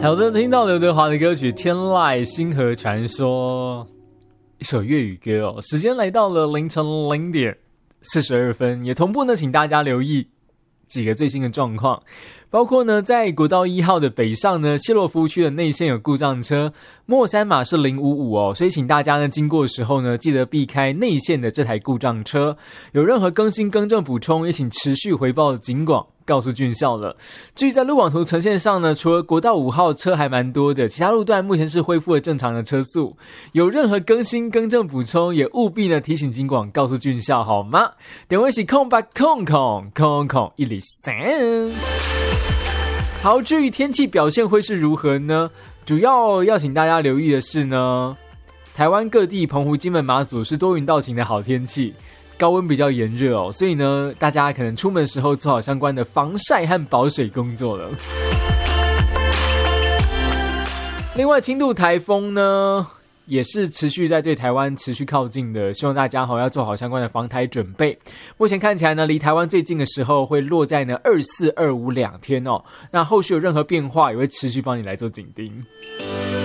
好的，听到刘德华的歌曲《天籁星河传说》，一首粤语歌哦。时间来到了凌晨0:42，也同步呢，请大家留意几个最新的状况，包括呢，在国道1号的北上呢，谢洛夫区的内线有故障车，莫三码是055哦，所以请大家呢经过的时候呢，记得避开内线的这台故障车。有任何更新更正补充，也请持续回报警广，告诉军校了。至于在路网图呈现上呢，除了国道5号车还蛮多的，其他路段目前是恢复了正常的车速。有任何更新更正补充，也务必呢提醒警广，告诉军校好吗？点位是空吧空103。好，至于天气表现会是如何呢？主要要请大家留意的是呢，台湾各地澎湖、金门、马祖是多云到晴的好天气，高温比较炎热哦，所以呢，大家可能出门的时候做好相关的防晒和保水工作了。另外，轻度台风呢，也是持续在对台湾持续靠近的，希望大家要做好相关的防台准备。目前看起来呢，离台湾最近的时候会落在呢24、25两天哦。那后续有任何变化，也会持续帮你来做紧盯。